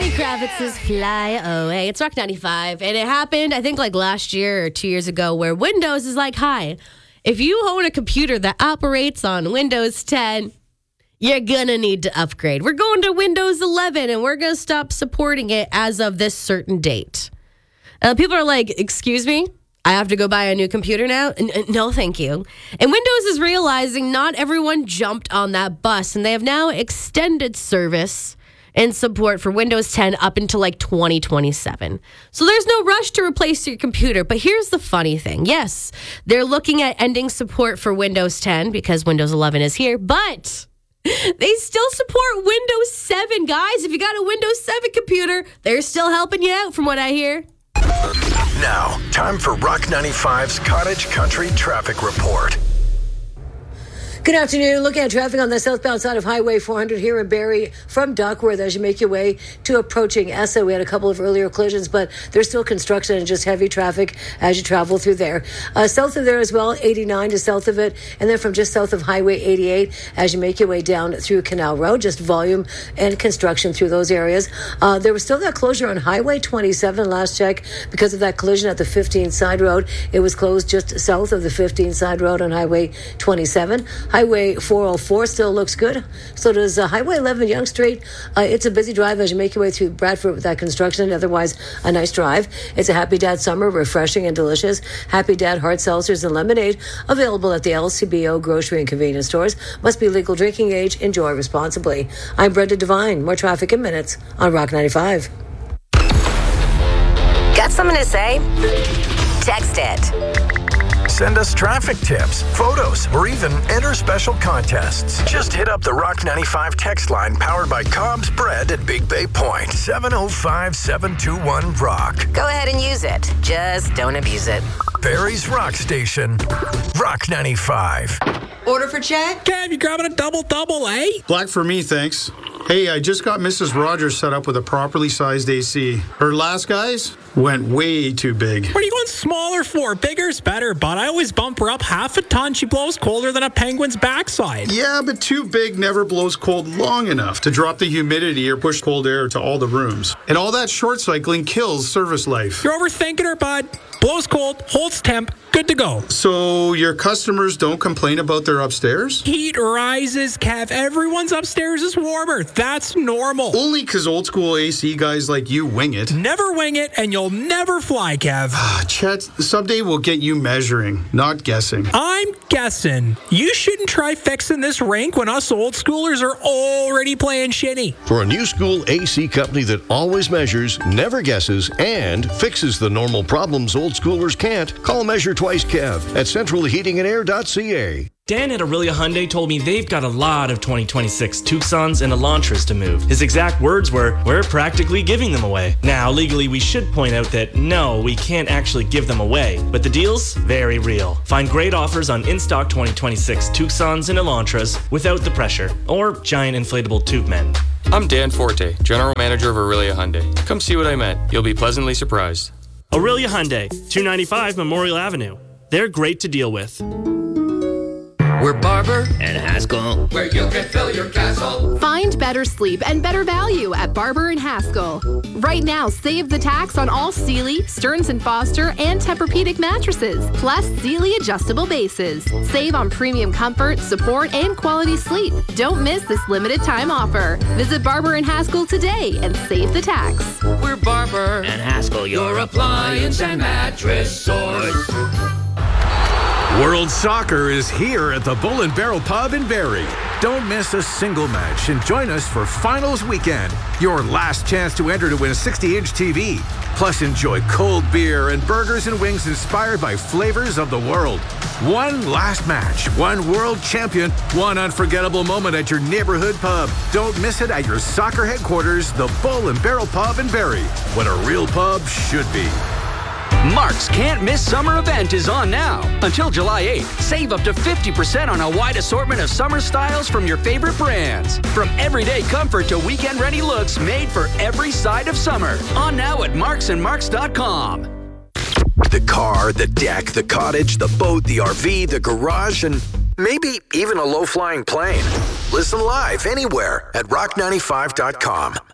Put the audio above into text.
Lenny Kravitz's Fly Away. It's Rock 95, and it happened, I think, like last year or 2 years ago, where Windows is like, hi, if you own a computer that operates on Windows 10, you're gonna need to upgrade. We're going to Windows 11, and we're gonna stop supporting it as of this certain date. People are like, excuse me? I have to go buy a new computer now? No, thank you. And Windows is realizing not everyone jumped on that bus, and they have now extended service and support for Windows 10 up until like 2027. So there's no rush to replace your computer. But here's the funny thing. Yes, they're looking at ending support for Windows 10 because Windows 11 is here, but they still support Windows 7, guys. If you got a Windows 7 computer, they're still helping you out from what I hear. Now, time for Rock 95's Cottage Country Traffic Report. Good afternoon. Looking at traffic on the southbound side of Highway 400 here in Barrie from Duckworth as you make your way to approaching Essa. We had a couple of earlier collisions, but there's still construction and just heavy traffic as you travel through there. South of there as well, 89 to south of it, and then from just south of Highway 88 as you make your way down through Canal Road, just volume and construction through those areas. There was still that closure on Highway 27 last check because of that collision at the 15 side road. It was closed just south of the 15 side road on Highway 27. Highway 404 still looks good. So does Highway 11 Yonge Street. It's a busy drive as you make your way through Bradford with that construction. Otherwise, a nice drive. It's a Happy Dad summer, refreshing and delicious. Happy Dad hard seltzers and lemonade available at the LCBO grocery and convenience stores. Must be legal drinking age. Enjoy responsibly. I'm Brenda Devine. More traffic in minutes on Rock 95. Got something to say? Text it. Send us traffic tips, photos, or even enter special contests. Just hit up the Rock 95 text line powered by Cobb's Bread at Big Bay Point. 705-721-ROCK. Go ahead and use it. Just don't abuse it. Barrie's Rock Station. Rock 95. Order for Chad? Kev, you grabbing a double, eh? Black for me, thanks. Hey, I just got Mrs. Rogers set up with a properly sized AC. Her last guys went way too big. What are you going smaller for? Bigger's better, but I always bump her up half a ton. She blows colder than a penguin's backside. Yeah, but too big never blows cold long enough to drop the humidity or push cold air to all the rooms. And all that short cycling kills service life. You're overthinking her, bud. Blows cold, holds temp, good to go. So your customers don't complain about their upstairs? Heat rises, Kev. Everyone's upstairs is warmer. That's normal. Only because old school AC guys like you wing it. Never wing it, and you'll never fly, Kev. Chet, someday we'll get you measuring, not guessing. I'm guessing. You shouldn't try fixing this rink when us old schoolers are already playing shinny. For a new school AC company that always measures, never guesses, and fixes the normal problems old schoolers can't, call Measure Twice Kev at centralheatingandair.ca. Dan at Aurelia Hyundai told me they've got a lot of 2026 Tucsons and Elantras to move. His exact words were, we're practically giving them away. Now, legally, we should point out that no, we can't actually give them away, but the deal's very real. Find great offers on in-stock 2026 Tucsons and Elantras without the pressure, or giant inflatable tube men. I'm Dan Forte, General Manager of Aurelia Hyundai. Come see what I meant. You'll be pleasantly surprised. Aurelia Hyundai, 295 Memorial Avenue. They're great to deal with. We're Barber and Haskell, where you can fill your castle. Find better sleep and better value at Barber and Haskell. Right now, save the tax on all Sealy, Stearns & Foster, and Tempur-Pedic mattresses, plus Sealy adjustable bases. Save on premium comfort, support, and quality sleep. Don't miss this limited time offer. Visit Barber and Haskell today and save the tax. We're Barber and Haskell, your appliance and mattress source. World Soccer is here at the Bull and Barrel Pub in Barrie. Don't miss a single match and join us for Finals Weekend, your last chance to enter to win a 60-inch TV. Plus, enjoy cold beer and burgers and wings inspired by flavors of the world. One last match, one world champion, one unforgettable moment at your neighborhood pub. Don't miss it at your soccer headquarters, the Bull and Barrel Pub in Barrie, what a real pub should be. Mark's Can't Miss Summer event is on now. Until July 8th, save up to 50% on a wide assortment of summer styles from your favorite brands. From everyday comfort to weekend-ready looks made for every side of summer. On now at marksandmarks.com. The car, the deck, the cottage, the boat, the RV, the garage, and maybe even a low-flying plane. Listen live anywhere at rock95.com.